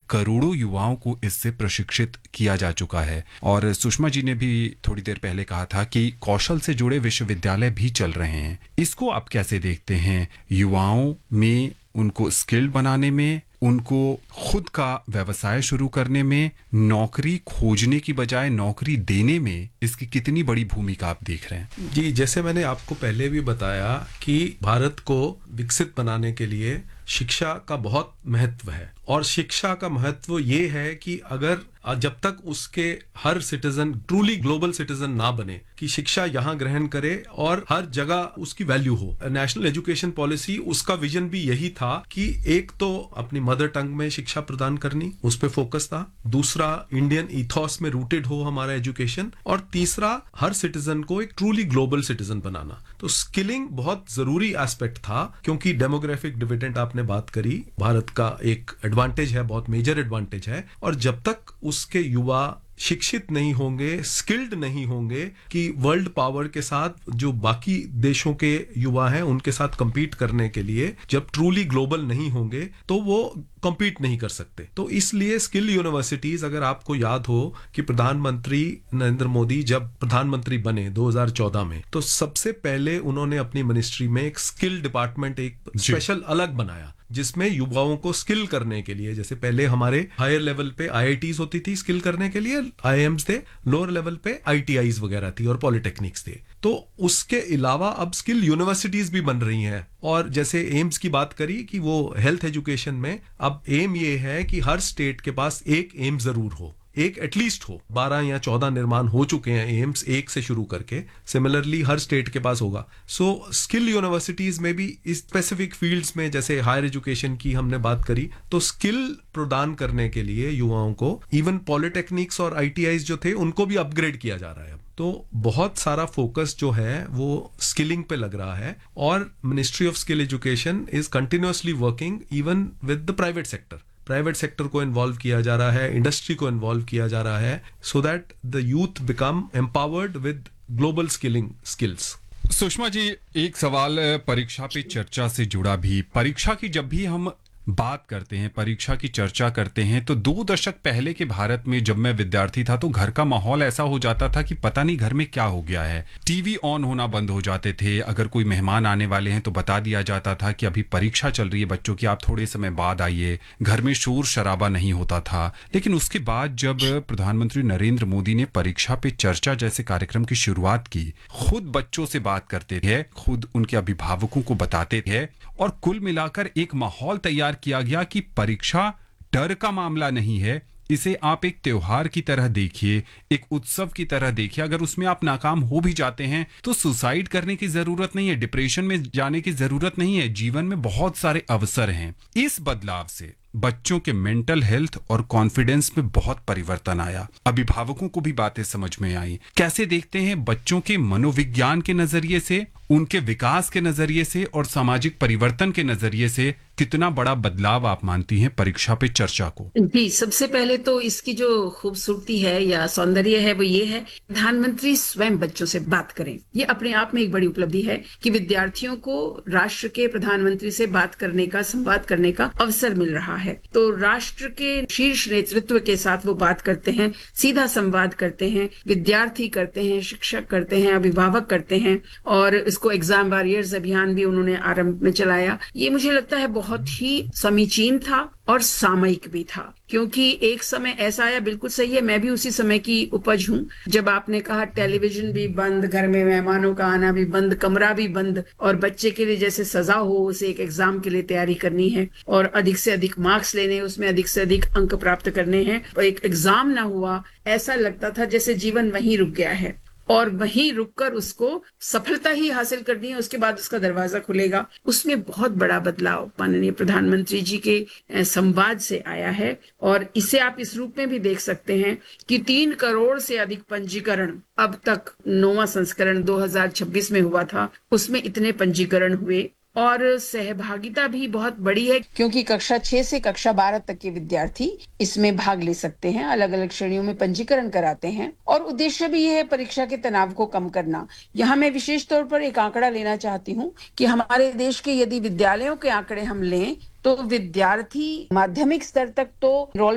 करोड़ों युवाओं को इससे प्रशिक्षित किया जा चुका है। और सुषमा जी ने भी थोड़ी देर पहले कहा था कि कौशल से जुड़े विश्वविद्यालय भी चल रहे हैं। इसको आप कैसे देखते हैं? युवाओं में उनको स्किल्ड बनाने में, उनको खुद का व्यवसाय शुरू करने में, नौकरी खोजने की बजाय नौकरी देने में इसकी कितनी बड़ी भूमिका आप देख रहे हैं? जी, जैसे मैंने आपको पहले भी बताया कि भारत को विकसित बनाने के लिए शिक्षा का बहुत महत्व है। और शिक्षा का महत्व ये है कि अगर जब तक उसके हर सिटीजन ट्रूली ग्लोबल सिटीजन ना बने, कि शिक्षा यहाँ ग्रहण करे और हर जगह उसकी वैल्यू हो। नेशनल एजुकेशन पॉलिसी, उसका विजन भी यही था कि एक तो अपनी मदर टंग में शिक्षा प्रदान करनी, उस पर फोकस था। दूसरा, इंडियन इथॉस में रूटेड हो हमारा एजुकेशन। और तीसरा, हर सिटीजन को एक ट्रूली ग्लोबल सिटीजन बनाना। तो स्किलिंग बहुत जरूरी एस्पेक्ट था, क्योंकि डेमोग्राफिक डिविडेंड आपने बात करी, भारत का एक एडवांटेज है, बहुत मेजर एडवांटेज है। और जब तक उसके युवा शिक्षित नहीं होंगे, स्किल्ड नहीं होंगे कि वर्ल्ड पावर के साथ जो बाकी देशों के युवा हैं उनके साथ compete करने के लिए, जब ट्रूली ग्लोबल नहीं होंगे तो वो compete नहीं कर सकते। तो इसलिए स्किल यूनिवर्सिटीज, अगर आपको याद हो कि प्रधानमंत्री नरेंद्र मोदी जब प्रधानमंत्री बने 2014 में, तो सबसे पहले उन्होंने अपनी मिनिस्ट्री में एक स्किल डिपार्टमेंट, एक स्पेशल अलग बनाया, जिसमें युवाओं को स्किल करने के लिए, जैसे पहले हमारे हायर लेवल पे आईआईटीज होती थी स्किल करने के लिए, आईआईएम्स थे, लोअर लेवल पे आईटीआईज वगैरह थी और पॉलिटेक्निक्स थे। तो उसके अलावा अब स्किल यूनिवर्सिटीज भी बन रही हैं। और जैसे एम्स की बात करी कि वो हेल्थ एजुकेशन में, अब एम ये है कि हर स्टेट के पास एक एम जरूर हो, एक एटलीस्ट हो। 12 या 14 निर्माण हो चुके हैं एम्स, एक से शुरू करके। सिमिलरली हर स्टेट के पास होगा। सो स्किल यूनिवर्सिटीज में भी इस स्पेसिफिक फील्ड्स में, जैसे हायर एजुकेशन की हमने बात करी, तो स्किल प्रदान करने के लिए युवाओं को इवन पॉलिटेक्निक्स और आईटीआईज जो थे उनको भी अपग्रेड किया जा रहा है। तो बहुत सारा फोकस जो है वो स्किलिंग पे लग रहा है। और ministry of skill education is continuously working even with the private sector. Private sector को इन्वॉल्व किया जा रहा है, इंडस्ट्री को इन्वॉल्व किया जा रहा है, so that the youth become empowered with global skills. Sushma ji, एक सवाल परीक्षा पे चर्चा से जुड़ा भी। परीक्षा की जब भी हम बात करते हैं, परीक्षा की चर्चा करते हैं, तो 2 दशक पहले के भारत में जब मैं विद्यार्थी था तो घर का माहौल ऐसा हो जाता था कि पता नहीं घर में क्या हो गया है। टीवी ऑन होना बंद हो जाते थे। अगर कोई मेहमान आने वाले हैं तो बता दिया जाता था कि अभी परीक्षा चल रही है बच्चों की, आप थोड़े समय बाद आइए। घर में शोर शराबा नहीं होता था। लेकिन उसके बाद जब प्रधानमंत्री नरेंद्र मोदी ने परीक्षा पे चर्चा जैसे कार्यक्रम की शुरुआत की, खुद बच्चों से बात करते थे, खुद उनके अभिभावकों को बताते थे, और कुल मिलाकर एक माहौल तैयार किया गया कि परीक्षा डर का मामला नहीं है, इसे आप एक त्योहार की तरह देखिए, एक उत्सव की तरह देखिए। अगर उसमें आप नाकाम हो भी जाते हैं तो सुसाइड करने की जरूरत नहीं है, डिप्रेशन में जाने की जरूरत नहीं है। जीवन में बहुत सारे अवसर हैं। इस बदलाव से बच्चों के मेंटल हेल्थ और कॉन्फिडेंस में बहुत परिवर्तन आया। अभिभावकों को भी बातें समझ में आई। कैसे देखते हैं बच्चों के मनोविज्ञान के नजरिए से, उनके विकास के नजरिए से और सामाजिक परिवर्तन के नजरिए से कितना बड़ा बदलाव आप मानती हैं परीक्षा पे चर्चा को? जी, सबसे पहले तो इसकी जो खूबसूरती है या सौंदर्य है वो ये है, प्रधानमंत्री स्वयं बच्चों से बात करें। ये अपने आप में एक बड़ी उपलब्धि है कि विद्यार्थियों को राष्ट्र के प्रधानमंत्री से बात करने का, संवाद करने का अवसर मिल रहा है। तो राष्ट्र के शीर्ष नेतृत्व के साथ वो बात करते हैं, सीधा संवाद करते हैं, विद्यार्थी करते हैं, शिक्षक करते हैं, अभिभावक करते हैं। और इसको एग्जाम वॉरियर्स अभियान भी उन्होंने आरंभ में चलाया। ये मुझे लगता है बहुत ही समीचीन था और सामयिक भी था, क्योंकि एक समय ऐसा आया, बिल्कुल सही है, मैं भी उसी समय की उपज हूँ, जब आपने कहा टेलीविजन भी बंद, घर में मेहमानों का आना भी बंद, कमरा भी बंद, और बच्चे के लिए जैसे सजा हो उसे एक एग्जाम के लिए तैयारी करनी है और अधिक से अधिक मार्क्स लेने, उसमें अधिक से अधिक अंक प्राप्त करने हैं, और एक एग्जाम ना हुआ, ऐसा लगता था जैसे जीवन वहीं रुक गया है और वहीं रुककर उसको सफलता ही हासिल करनी है, उसके बाद उसका दरवाजा खुलेगा। उसमें बहुत बड़ा बदलाव माननीय प्रधानमंत्री जी के संवाद से आया है। और इसे आप इस रूप में भी देख सकते हैं कि 3 करोड़ से अधिक पंजीकरण अब तक, 9वां संस्करण 2026 में हुआ था, उसमें इतने पंजीकरण हुए। और सहभागिता भी बहुत बड़ी है, क्योंकि कक्षा 6 से कक्षा 12 तक के विद्यार्थी इसमें भाग ले सकते हैं, अलग अलग श्रेणियों में पंजीकरण कराते हैं। और उद्देश्य भी यह है परीक्षा के तनाव को कम करना। यहाँ मैं विशेष तौर पर एक आंकड़ा लेना चाहती हूँ कि हमारे देश के यदि विद्यालयों के आंकड़े हम लें तो विद्यार्थी माध्यमिक स्तर तक तो